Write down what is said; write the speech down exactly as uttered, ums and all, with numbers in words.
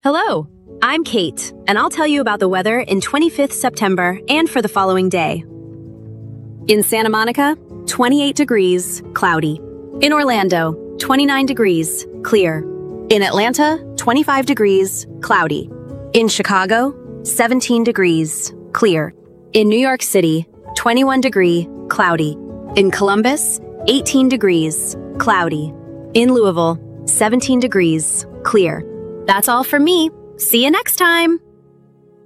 Hello, I'm Kate, and I'll tell you about the weather in twenty-fifth September and for the following day. In Santa Monica, twenty-eight degrees, cloudy. In Orlando, twenty-nine degrees, clear. In Atlanta, twenty-five degrees, cloudy. In Chicago, seventeen degrees, clear. In New York City, twenty-one degree, cloudy. In Columbus, eighteen degrees, cloudy. In Louisville, seventeen degrees, clear. That's all from me. See you next time!